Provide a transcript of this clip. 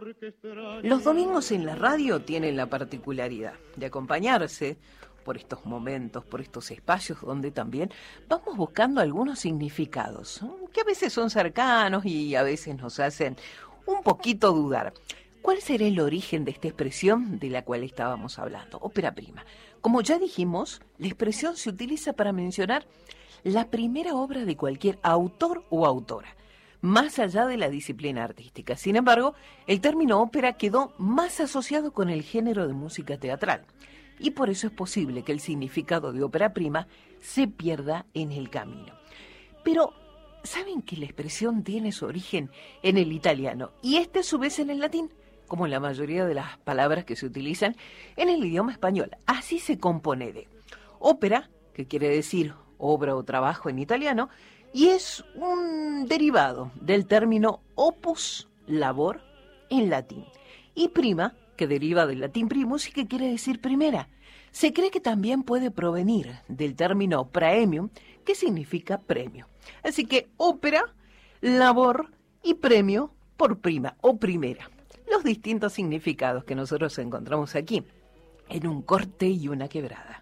Los domingos en la radio tienen la particularidad de acompañarse por estos momentos, por estos espacios donde también vamos buscando algunos significados, que a veces son cercanos y a veces nos hacen un poquito dudar. ¿Cuál será el origen de esta expresión de la cual estábamos hablando? Ópera prima. Como ya dijimos, la expresión se utiliza para mencionar la primera obra de cualquier autor o autora, más allá de la disciplina artística. Sin embargo, el término ópera quedó más asociado con el género de música teatral, y por eso es posible que el significado de ópera prima se pierda en el camino. Pero, ¿saben que la expresión tiene su origen en el italiano y este a su vez en el latín? Como la mayoría de las palabras que se utilizan en el idioma español. Así se compone de ópera, que quiere decir obra o trabajo en italiano, y es un derivado del término opus, labor, en latín. Y prima, que deriva del latín primus y que quiere decir primera. Se cree que también puede provenir del término praemium, que significa premio. Así que ópera, labor y premio por prima o primera. Los distintos significados que nosotros encontramos aquí, en un corte y una quebrada.